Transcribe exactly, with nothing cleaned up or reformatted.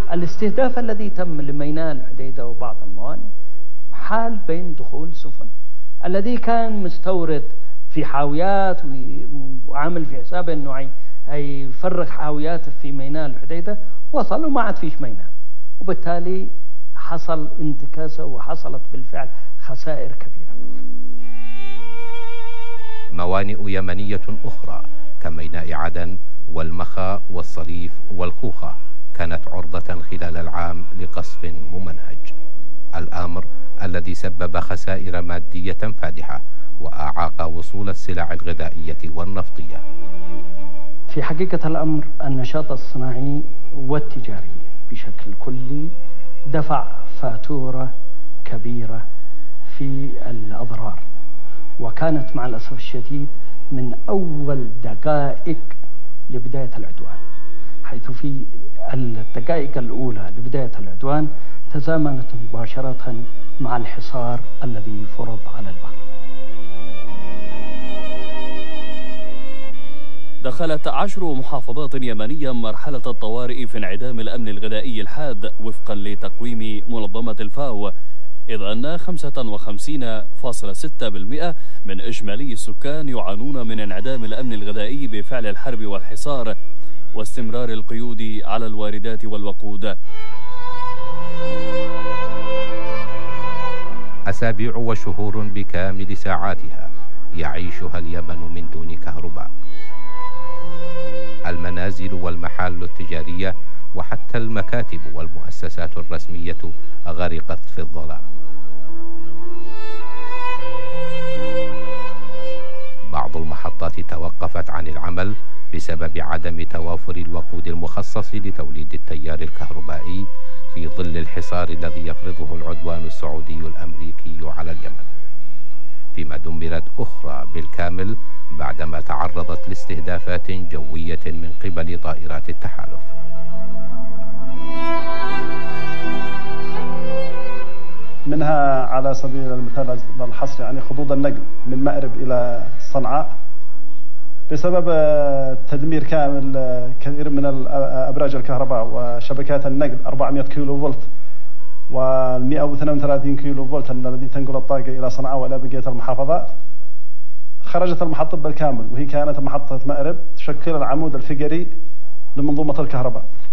الاستهداف الذي تم لميناء الحديدة وبعض الموانئ حال بين دخول سفن. الذي كان مستورد في حاويات وعامل في حسابه انه هيفرغ حاويات في ميناء الحديدة وصل وما عاد فيش ميناء، وبالتالي حصل انتكاسة وحصلت بالفعل خسائر كبيرة. موانئ يمنية أخرى كميناء عدن والمخا والصليف والخوخة كانت عرضة خلال العام لقصف ممنهج، الأمر الذي سبب خسائر مادية فادحة وأعاق وصول السلع الغذائية والنفطية. في حقيقة الأمر النشاط الصناعي والتجاري بشكل كلي دفع فاتورة كبيرة في الأضرار، وكانت مع الأسف الشديد من أول دقائق لبداية العدوان، حيث في الدقائق الأولى لبداية العدوان تزامنت مباشرة مع الحصار الذي فرض على البحر. دخلت عشر محافظات يمنية مرحلة الطوارئ في انعدام الأمن الغذائي الحاد وفقا لتقويم منظمة الفاو، إذ أن خمسة وخمسين فاصلة ستة بالمئة من إجمالي السكان يعانون من انعدام الأمن الغذائي بفعل الحرب والحصار واستمرار القيود على الواردات والوقود. أسابيع وشهور بكامل ساعاتها يعيشها اليمن من دون كهرباء. المنازل والمحال التجارية وحتى المكاتب والمؤسسات الرسمية غرقت في الظلام. بعض المحطات توقفت عن العمل بسبب عدم توافر الوقود المخصص لتوليد التيار الكهربائي في ظل الحصار الذي يفرضه العدوان السعودي الأمريكي على اليمن، فيما دمرت أخرى بالكامل بعدما تعرضت لاستهدافات جوية من قبل طائرات التحالف. منها على سبيل المثال الحصر يعني خطوط النقل من مأرب إلى صنعاء بسبب تدمير كامل كثير من أبراج الكهرباء وشبكات النقل أربعمئة كيلو فولت ومئة واثنين وثلاثين كيلو فولت الذي تنقل الطاقة إلى صنعاء وإلى بقية المحافظات. خرجت المحطة بالكامل وهي كانت محطة مأرب تشكل العمود الفقري لمنظومة الكهرباء.